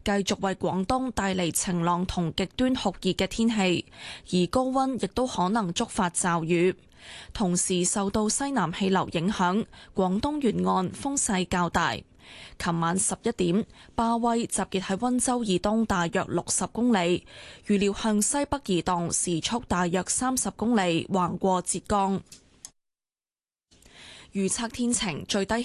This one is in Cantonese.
繼續為廣東帶嚟晴朗同極端酷熱嘅天氣，而高溫亦都可能觸發驟雨。同時受到西南氣流影響，廣東沿岸風勢較大。琴晚11點，巴威集結喺溫州以東大約60公里，預料向西北移動，時速大約30公里，橫過浙江。預測天晴，最低